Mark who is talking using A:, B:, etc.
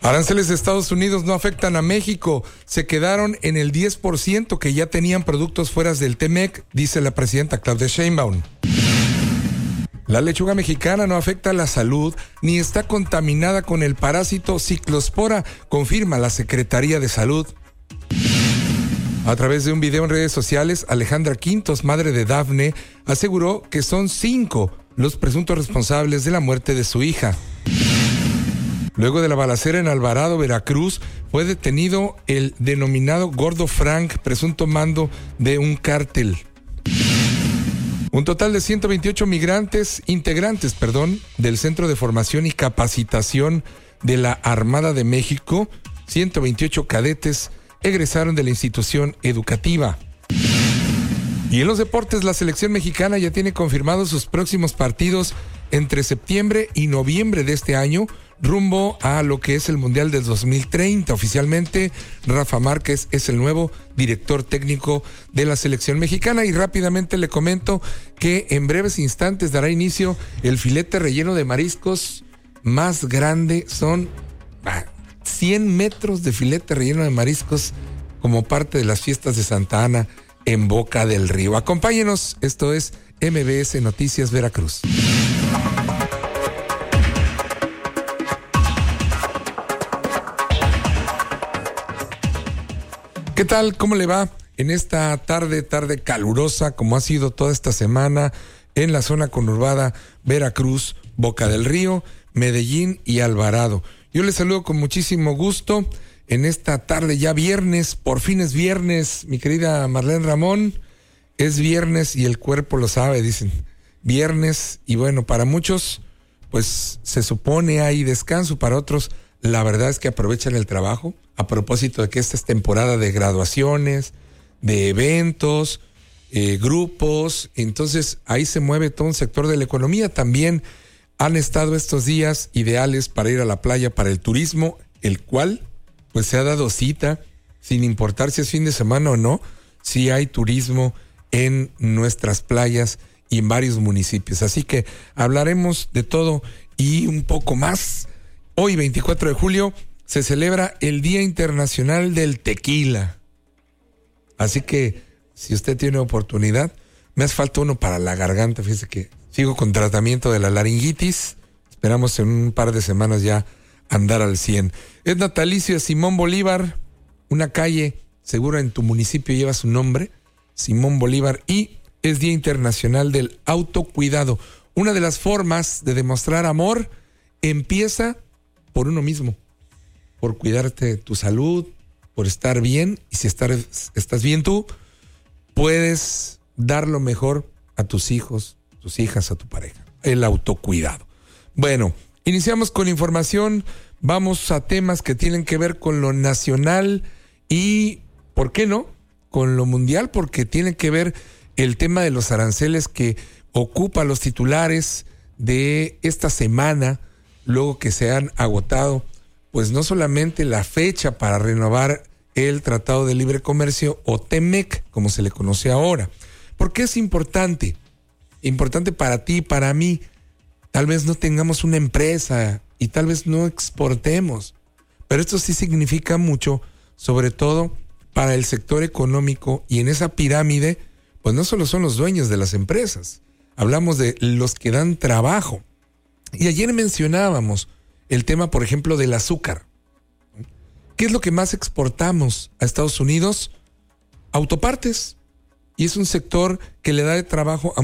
A: Aranceles de Estados Unidos no afectan a México. Se quedaron en el 10% que ya tenían productos fuera del TEMEC, dice la presidenta Claudia Sheinbaum. La lechuga mexicana no afecta a la salud ni está contaminada con el parásito ciclospora, confirma la Secretaría de Salud. A través de un video en redes sociales, Alejandra Quintos, madre de Dafne, aseguró que son 5 los presuntos responsables de la muerte de su hija. Luego de la balacera en Alvarado, Veracruz, fue detenido el denominado Gordo Frank, presunto mando de un cártel. Un total de 128 integrantes del Centro de Formación y Capacitación de la Armada de México, 128 cadetes, egresaron de la institución educativa. Y en los deportes, la selección mexicana ya tiene confirmados sus próximos partidos entre septiembre y noviembre de este año, rumbo a lo que es el Mundial del 2030. Oficialmente, Rafa Márquez es el nuevo director técnico de la selección mexicana. Y rápidamente le comento que en breves instantes dará inicio el filete relleno de mariscos más grande. Son 100 metros de filete relleno de mariscos como parte de las fiestas de Santa Ana en Boca del Río. Acompáñenos, esto es MBS Noticias Veracruz. ¿Qué tal? ¿Cómo le va en esta tarde calurosa, como ha sido toda esta semana en la zona conurbada Veracruz, Boca del Río, Medellín y Alvarado? Yo les saludo con muchísimo gusto en esta tarde, ya viernes, por fin es viernes, mi querida Marlene Ramón, es viernes y el cuerpo lo sabe, dicen, viernes, y bueno, para muchos, pues se supone hay descanso, para otros, la verdad es que aprovechan el trabajo, a propósito de que esta es temporada de graduaciones, de eventos, grupos, entonces ahí se mueve todo un sector de la economía. También han estado estos días ideales para ir a la playa, para el turismo, el cual pues se ha dado cita, sin importar si es fin de semana o no, si hay turismo en nuestras playas y en varios municipios. Así que hablaremos de todo y un poco más. Hoy, 24 de julio, se celebra el Día Internacional del Tequila. Así que, si usted tiene oportunidad, me hace falta uno para la garganta. Fíjese que sigo con tratamiento de la laringitis. Esperamos en un par de semanas ya andar al 100. Es natalicio de Simón Bolívar, una calle, seguro en tu municipio lleva su nombre, Simón Bolívar, y es Día Internacional del Autocuidado. Una de las formas de demostrar amor empieza por uno mismo, por cuidarte tu salud, por estar bien, y si estás bien tú, puedes dar lo mejor a tus hijos, tus hijas, a tu pareja. El autocuidado. Bueno, iniciamos con información, vamos a temas que tienen que ver con lo nacional y, ¿por qué no?, con lo mundial, porque tiene que ver el tema de los aranceles que ocupa los titulares de esta semana, luego que se han agotado, pues no solamente la fecha para renovar el Tratado de Libre Comercio o TEMEC, como se le conoce ahora. ¿Por qué es importante? Importante para ti y para mí. Tal vez no tengamos una empresa y tal vez no exportemos, pero esto sí significa mucho, sobre todo para el sector económico, y en esa pirámide, pues no solo son los dueños de las empresas, hablamos de los que dan trabajo. Y ayer mencionábamos el tema, por ejemplo, del azúcar. ¿Qué es lo que más exportamos a Estados Unidos? Autopartes. Y es un sector que le da de trabajo a